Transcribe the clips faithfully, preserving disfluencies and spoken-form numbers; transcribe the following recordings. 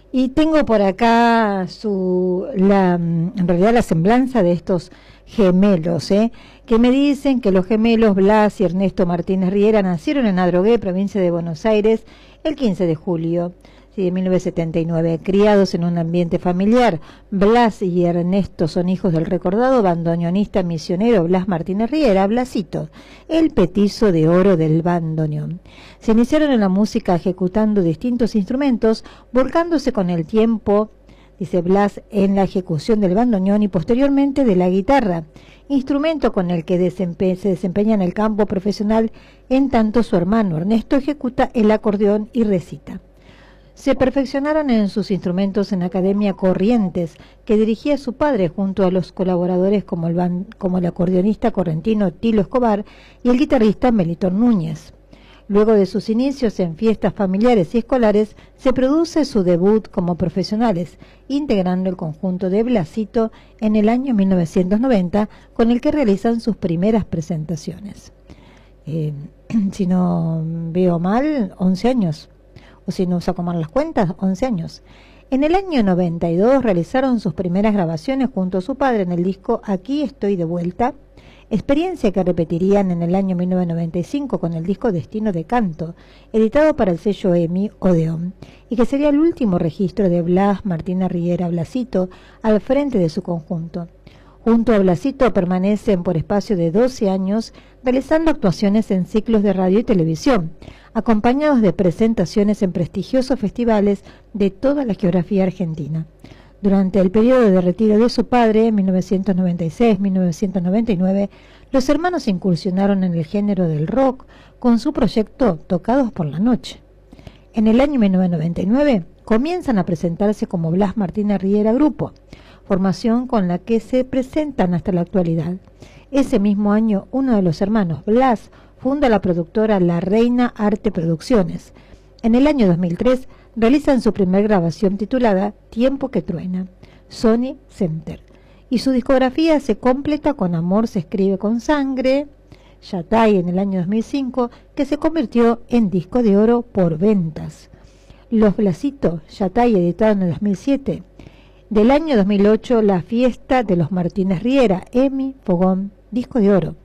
Y tengo por acá su, la, en realidad la semblanza de estos gemelos, ¿eh? que me dicen que los gemelos Blas y Ernesto Martínez Riera nacieron en Adrogué, provincia de Buenos Aires, el quince de julio sí, de mil novecientos setenta y nueve, criados en un ambiente familiar. Blas y Ernesto son hijos del recordado bandoneonista misionero Blas Martínez Riera, Blasito, el petizo de oro del bandoneón. Se iniciaron en la música ejecutando distintos instrumentos, volcándose con el tiempo, dice Blas, en la ejecución del bandoneón y posteriormente de la guitarra, instrumento con el que desempe se desempeña en el campo profesional, en tanto su hermano Ernesto ejecuta el acordeón y recita. Se perfeccionaron en sus instrumentos en Academia Corrientes, que dirigía su padre junto a los colaboradores como el, ban como el acordeonista correntino Tilo Escobar y el guitarrista Melitón Núñez. Luego de sus inicios en fiestas familiares y escolares, se produce su debut como profesionales, integrando el conjunto de Blasito en el año mil novecientos noventa, con el que realizan sus primeras presentaciones. Eh, si no veo mal, once años, o si no saco mal las cuentas, once años. En el año noventa y dos realizaron sus primeras grabaciones junto a su padre en el disco Aquí estoy de vuelta, experiencia que repetirían en el año mil novecientos noventa y cinco con el disco Destino de Canto, editado para el sello EMI Odeón, y que sería el último registro de Blas Martínez Riera Blasito al frente de su conjunto. Junto a Blasito permanecen por espacio de doce años realizando actuaciones en ciclos de radio y televisión, acompañados de presentaciones en prestigiosos festivales de toda la geografía argentina. Durante el periodo de retiro de su padre, mil novecientos noventa y seis a mil novecientos noventa y nueve, los hermanos incursionaron en el género del rock con su proyecto Tocados por la Noche. En el año mil novecientos noventa y nueve comienzan a presentarse como Blas Martínez Riera Grupo, formación con la que se presentan hasta la actualidad. Ese mismo año, uno de los hermanos, Blas, funda la productora La Reina Arte Producciones. En el año dos mil tres realizan su primer grabación titulada Tiempo que Truena, Sony Center, y su discografía se completa con Amor se escribe con sangre, Yatay en el año dos mil cinco, que se convirtió en disco de oro por ventas. Los Blasitos, Yatay, editado en el dos mil siete. Del año dos mil ocho, La Fiesta de los Martínez Riera, Emi Fogón, disco de oro.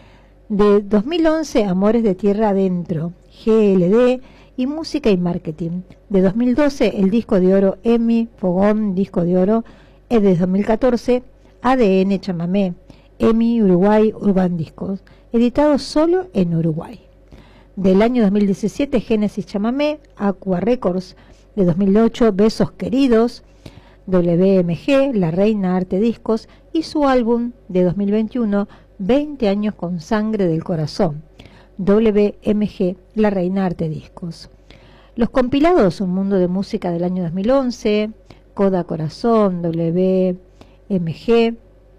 De dos mil once, Amores de Tierra Adentro, G L D y Música y Marketing. De dos mil doce, el disco de oro Emi Fogón, disco de oro. Es de dos mil catorce, A D N Chamamé, Emi Uruguay Urban Discos, editado solo en Uruguay. Del año dos mil diecisiete, Génesis Chamamé, Aqua Records. De dos mil ocho, Besos Queridos, W M G, La Reina Arte Discos, y su álbum de dos mil veintiuno, veinte años con sangre del corazón, W M G, La Reina Arte Discos. Los compilados Un Mundo de Música del año dos mil once, Coda Corazón, W M G,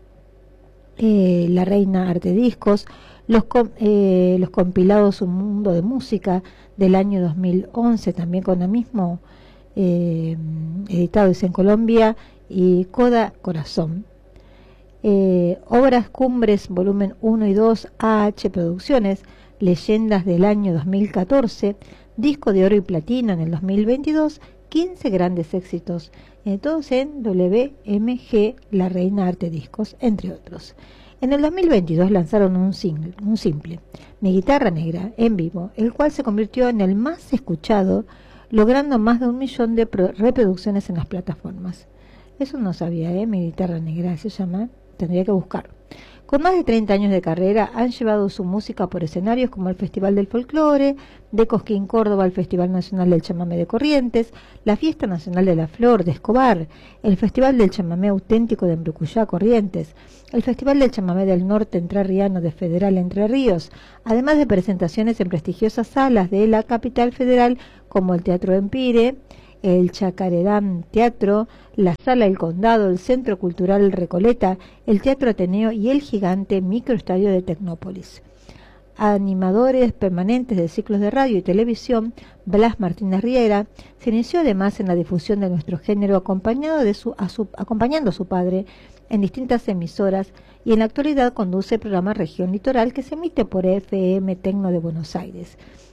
eh, La Reina Arte Discos, los, eh, los compilados Un Mundo de Música del año dos mil once, también con el mismo eh, editados en Colombia, y Coda Corazón. Eh, Obras Cumbres, volumen uno y dos, A H Producciones, Leyendas del año dos mil catorce, disco de oro y platino en el dos mil veintidós, quince grandes éxitos, eh, todos en W M G, La Reina Arte Discos, entre otros. En el dos mil veintidós lanzaron un single, un simple, Mi Guitarra Negra, en vivo, el cual se convirtió en el más escuchado, logrando más de un millón de reproducciones en las plataformas. Eso no sabía, ¿eh? Mi Guitarra Negra se llama, tendría que buscarlo. Con más de treinta años de carrera, han llevado su música por escenarios como el Festival del Folclore, de Cosquín, Córdoba, el Festival Nacional del Chamamé de Corrientes, la Fiesta Nacional de la Flor de Escobar, el Festival del Chamamé Auténtico de Embrucuyá, Corrientes, el Festival del Chamamé del Norte Entrerriano de Federal Entre Ríos, además de presentaciones en prestigiosas salas de la capital federal como el Teatro Empire, el Chacaredán Teatro, la Sala del Condado, el Centro Cultural Recoleta, el Teatro Ateneo y el gigante Microestadio de Tecnópolis. Animadores permanentes de ciclos de radio y televisión, Blas Martínez Riera se inició además en la difusión de nuestro género acompañado de su, a su, acompañando a su padre en distintas emisoras, y en la actualidad conduce el programa Región Litoral, que se emite por F M Tecno de Buenos Aires.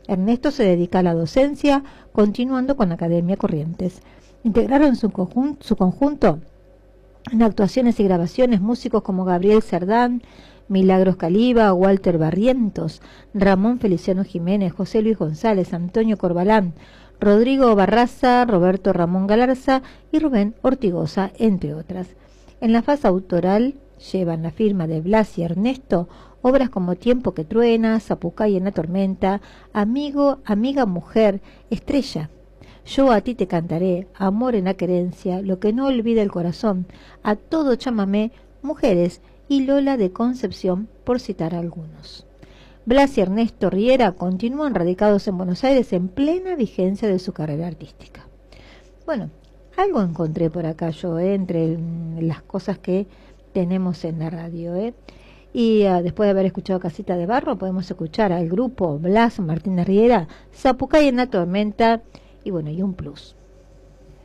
Ernesto se dedica a la docencia, continuando con la Academia Corrientes. Integraron su, conjun su conjunto en actuaciones y grabaciones músicos como Gabriel Cerdán, Milagros Caliba, Walter Barrientos, Ramón Feliciano Jiménez, José Luis González, Antonio Corbalán, Rodrigo Barraza, Roberto Ramón Galarza y Rubén Ortigosa, entre otras. En la fase autoral llevan la firma de Blas y Ernesto obras como Tiempo que truena, Zapucay en la tormenta, Amigo, Amiga Mujer, Estrella. Yo a ti te cantaré, Amor en la querencia, Lo que no olvida el corazón, A todo chamamé, Mujeres y Lola de Concepción, por citar algunos. Blas y Ernesto Riera continúan radicados en Buenos Aires en plena vigencia de su carrera artística. Bueno, algo encontré por acá yo, eh, entre las cosas que tenemos en la radio. Eh. Y uh, después de haber escuchado Casita de Barro, podemos escuchar al grupo Blas Martínez Riera, Zapucay en la tormenta, y bueno, y un plus.